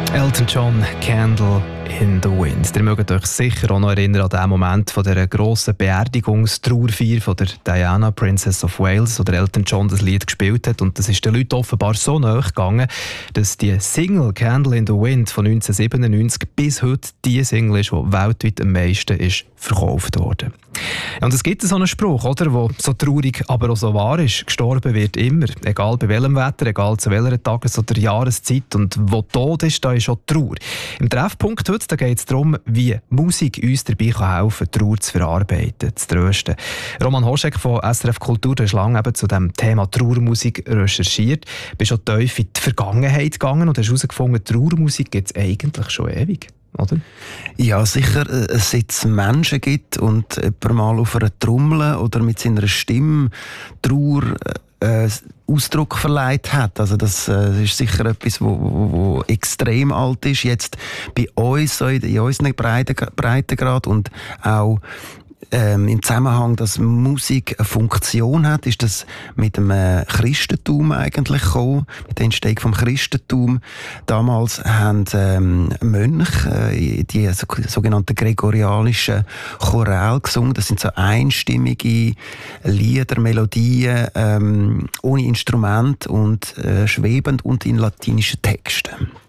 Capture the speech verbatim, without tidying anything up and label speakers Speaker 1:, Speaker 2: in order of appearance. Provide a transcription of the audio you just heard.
Speaker 1: Elton John, Candle in the Wind. Ihr mögt euch sicher auch noch erinnern an den Moment von der grossen Beerdigungstrauerfeier von der Diana, Princess of Wales, wo der Elton John das Lied gespielt hat. Und das ist den Leuten offenbar so nahe gegangen, dass die Single Candle in the Wind von neunzehnhundertsiebenundneunzig bis heute die Single ist, die weltweit am meisten ist verkauft wurde. Und es gibt so einen Spruch, oder, der so traurig, aber auch so wahr ist. Gestorben wird immer, egal bei welchem Wetter, egal zu welcher Tages- oder Jahreszeit. Und wo Tod ist, da ist auch Trauer. Im Treffpunkt heute da geht es darum, wie Musik uns dabei helfen kann, Trauer zu verarbeiten, zu trösten. Roman Hoschek von S R F Kultur, du hast lange eben zu dem Thema Trauermusik recherchiert. Du bist auch tief in die Vergangenheit gegangen und hast herausgefunden, Trauermusik gibt es eigentlich schon ewig. Oder?
Speaker 2: Ja, sicher, seit es Menschen gibt und jemand mal auf einer Trommel oder mit seiner Stimme Trauer äh, Ausdruck verleiht hat. Also das äh, ist sicher etwas, wo, wo, wo extrem alt ist. Jetzt bei uns, so in, in unseren Breitengrad und auch Ähm, im Zusammenhang, dass Musik eine Funktion hat, ist das mit dem äh, Christentum eigentlich gekommen, mit der Entstehung vom Christentum. Damals haben ähm, Mönche äh, die so, sogenannten gregorianischen Choräle gesungen. Das sind so einstimmige Lieder, Melodien ähm, ohne Instrument und äh, schwebend und in latinischen Texten.